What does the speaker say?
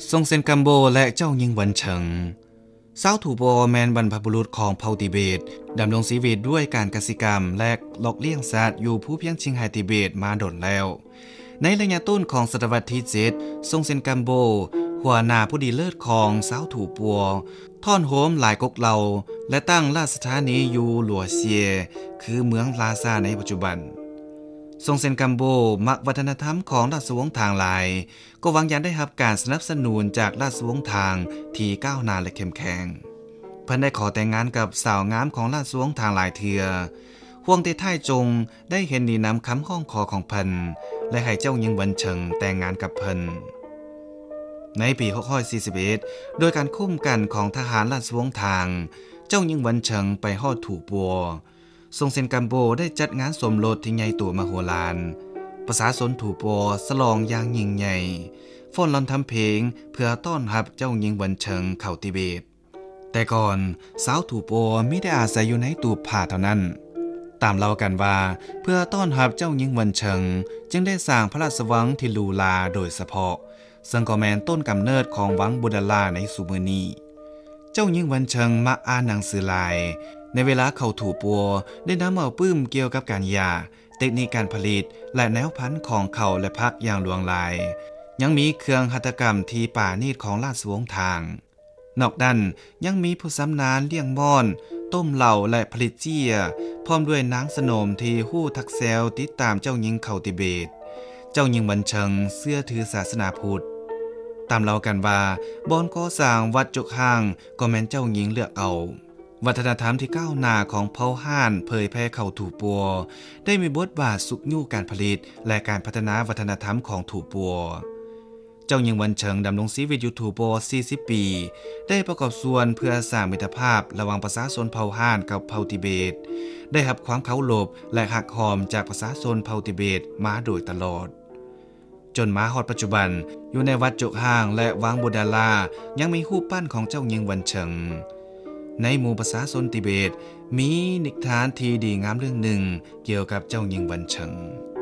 ทรงเซนกัมโบและเจ้ายิงหวันเฉิงซาวถูโบแมนบรรพบุรุษของเผ่าติเบตดำรงชีวิตด้วยการกสิกรรมและหลอกเลี้ยงสัตว์อยู่ผู้เพียงชิงไฮติเบตมาดนแล้วในระยะต้นของศตวรรษที่7ทรงเซนกัมโบหัวหน้าผู้ดีเลิศของซาวถูปัวท่อนโฮมหลายก๊กเหล่าและตั้งราชธานีอยู่หลัวเซียคือเมืองลาซาในปัจจุบันทรงเซนกัมโบมักวัฒนธรรมของราชวงศ์ทางหลายก็หวังอยากได้รับการสนับสนุนจากราชวงศ์ทางที่ก้าวหน้าและเข้มแข็งเพิ่นได้ขอแต่งงานกับสาวงามของราชวงศ์ทางหลายเทือฮวงเตไทจงได้เห็นดีนำคำข้องขอของเพิ่นและให้เจ้าหญิงหวันเฉิงแต่งงานกับเพิ่นในปี641โดยการคุ้มกันของทหารราชวงศ์ทางเจ้าหญิงหวันเฉิงไปฮอดถูปัวทรงเซนกัมโบได้จัดงานสมรสที่ใหญ่โตมโหฬารประชาชนถูปัวฉลองอย่างยิ่งใหญ่ฟ้อนรำทำเพลงเพื่อต้อนรับเจ้าหญิงหวันเฉิงเข้าทิเบตแต่ก่อนสาวถูปัวมิได้อาศัยอยู่ในตูบผ้าเท่านั้นตามเล่ากันว่าเพื่อต้อนรับเจ้าหญิงหวันเฉิงจึงได้สร้างพระราชวังที่หรูหราโดยเฉพาะซึ่งก็แม่นต้นกำเนิดของวังบูดาลาในซุมื้อนี้เจ้าหญิงหวันเฉิงมักอ่านหนังสือลายในเวลาเข้าถูปัวได้นำเอาปื้มเกี่ยวกับการหย่าเทคนิคการผลิตและแนวพันธุ์ของเขาและพักอย่างลวงลายยังมีเครื่องหัตถกรรมที่ป่าณีตของราชวงศ์ทางนอกนั้นยังมีผู้สำนาญเลี้ยงม่อนต้มเหล่าและผลิตเจียพร้อมด้วยนางสนมที่ฮู้ทักแซวติดตามเจ้าหญิงเข้าทิเบตเจ้าหญิงหวันเฉิงเสื้อถือศาสนาพุทธตามเล่ากันว่าบอนก่อสร้างวัดจกห่างก็แม่นเจ้าหญิงเลือกเอาวัฒนธรรมที่ก้าวหน้าของเผ่าฮ่านเผยแพร่เข้าถูปัวได้มีบทบาทสุกยู่การผลิตและการพัฒนาวัฒนธรรมของถูปัวเจ้าหญิงหวันเฉิงดำรงชีวิตอยู่ถูปัว40 ปีได้ประกอบส่วนเพื่อสร้างมิตรภาพระหว่างประชาชนเผ่าฮ่านกับเผ่าทิเบตได้รับความเคารพและหักหอมจากประชาชนเผ่าทิเบตมาโดยตลอดจนมาฮอดปัจจุบันอยู่ในวัดจกห่างและวังบูดาลายังมีรูปปั้นของเจ้าหญิงหวันเฉิงในหมู่ประชาชนทิเบตมีนิทานที่ดีงามเรื่องหนึ่งเกี่ยวกับเจ้าหญิงหวันเฉิง